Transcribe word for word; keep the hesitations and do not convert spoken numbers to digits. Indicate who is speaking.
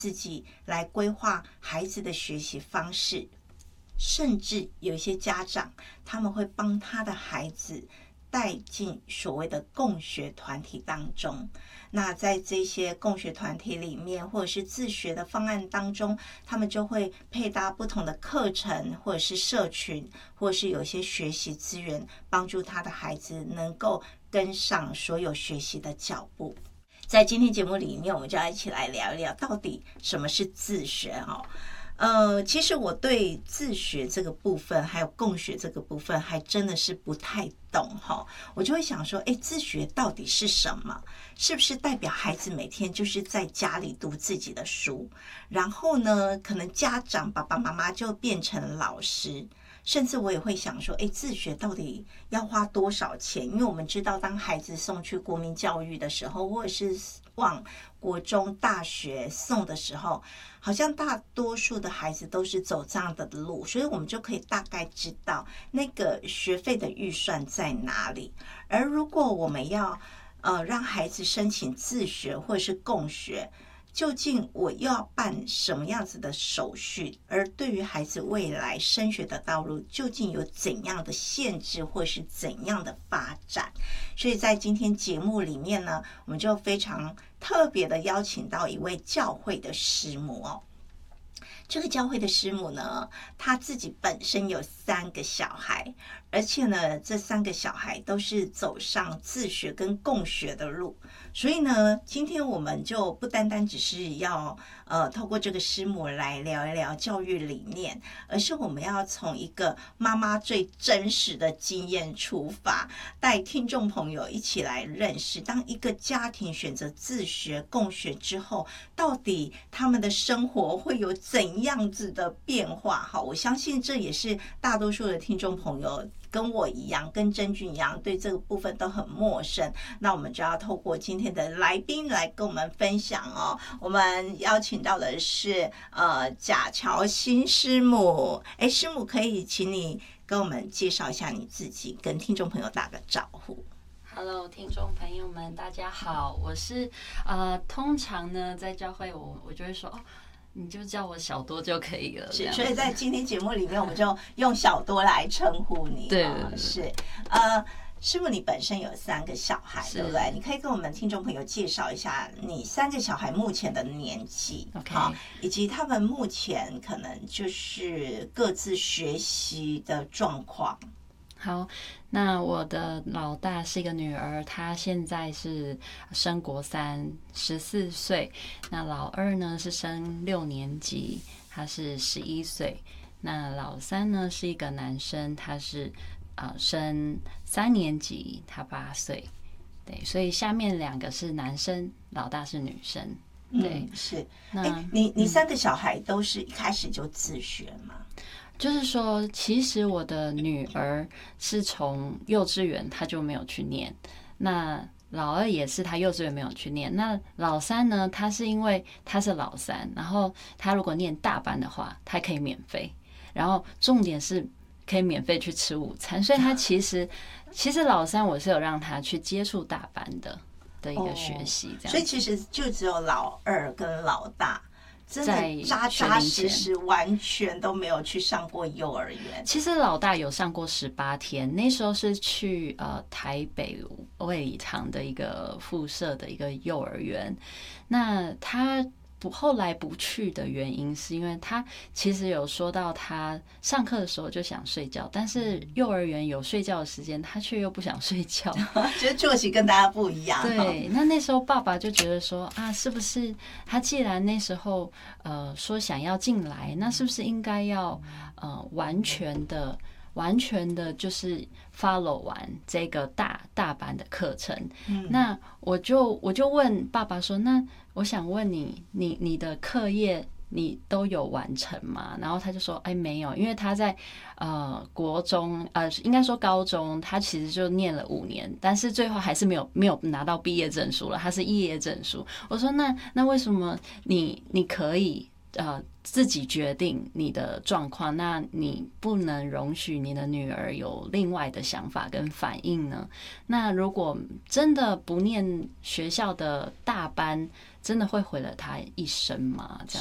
Speaker 1: 自己来规划孩子的学习方式，甚至有一些家长他们会帮他的孩子带进所谓的共学团体当中。那在这些共学团体里面，或者是自学的方案当中，他们就会配搭不同的课程，或者是社群，或者是有一些学习资源，帮助他的孩子能够跟上所有学习的脚步。在今天节目里面，我们就要一起来聊一聊，到底什么是自学哈？呃，其实我对自学这个部分，还有共学这个部分，还真的是不太懂哈。我就会想说，哎，自学到底是什么？是不是代表孩子每天就是在家里读自己的书，然后呢，可能家长爸爸妈妈就变成老师？甚至我也会想说，哎，自学到底要花多少钱？因为我们知道，当孩子送去国民教育的时候，或者是往国中、大学送的时候，好像大多数的孩子都是走这样的路，所以我们就可以大概知道那个学费的预算在哪里。而如果我们要呃让孩子申请自学或者是共学，究竟我又要办什么样子的手续？而对于孩子未来升学的道路，究竟有怎样的限制，或是怎样的发展？所以在今天节目里面呢，我们就非常特别的邀请到一位教会的师母哦。这个教会的师母呢，她自己本身有三个小孩，而且呢，这三个小孩都是走上自学跟共学的路。所以呢，今天我们就不单单只是要呃透过这个师母来聊一聊教育理念，而是我们要从一个妈妈最真实的经验出发，带听众朋友一起来认识，当一个家庭选择自学共学之后，到底他们的生活会有怎样子的变化？好，我相信这也是大多数的听众朋友跟我一样，跟真君一样，对这个部分都很陌生。那我们就要透过今天的来宾来跟我们分享哦。我们邀请到的是呃贾乔欣师母。哎，师母可以请你跟我们介绍一下你自己，跟听众朋友打个招呼。
Speaker 2: Hello， 听众朋友们，大家好，我是呃，通常呢在教会我我就会说哦。你就叫我小多就可以了。
Speaker 1: 是，所以在今天节目里面，我们就用小多来称呼你。
Speaker 2: 对, 对, 对，
Speaker 1: 是。呃，师母，你本身有三个小孩，对不对？你可以跟我们听众朋友介绍一下你三个小孩目前的年纪，
Speaker 2: OK，
Speaker 1: 好，以及他们目前可能就是各自学习的状况。
Speaker 2: 好，那我的老大是一个女儿，她现在是升国三，十四岁。那老二呢是升六年级，他是十一岁。那老三呢是一个男生，他是呃升三年级，他八岁。对，所以下面两个是男生，老大是女生。对，
Speaker 1: 嗯、是。
Speaker 2: 那
Speaker 1: 哎，你你三个小孩都是一开始就自学吗？
Speaker 2: 就是说，其实我的女儿是从幼稚园她就没有去念，那老二也是她幼稚园没有去念，那老三呢，他是因为他是老三，然后他如果念大班的话，他可以免费，然后重点是可以免费去吃午餐，所以他其实其实老三我是有让他去接触大班的的一个学习，这样、哦，
Speaker 1: 所以其实就只有老二跟老大。真的扎扎实实，完全都没有去上过幼儿园。
Speaker 2: 其实老大有上过十八天，那时候是去呃台北卫理堂的一个附设的一个幼儿园。那他不后来不去的原因，是因为他其实有说到他上课的时候就想睡觉，但是幼儿园有睡觉的时间，他却又不想睡觉，
Speaker 1: 觉得作息跟大家不一样。
Speaker 2: 对，那那时候爸爸就觉得说啊，是不是他既然那时候呃说想要进来，那是不是应该要呃完全的完全的就是 follow 完这个大大班的课程？嗯，那我就我就问爸爸说，那我想问你，你你的课业你都有完成吗？然后他就说，哎，没有，因为他在呃国中呃应该说高中，他其实就念了五年，但是最后还是没有没有拿到毕业证书了，他是肄业证书。我说那那为什么你你可以呃，自己决定你的状况，那你不能容许你的女儿有另外的想法跟反应呢？那如果真的不念学校的大班，真的会毁了她一生吗？这样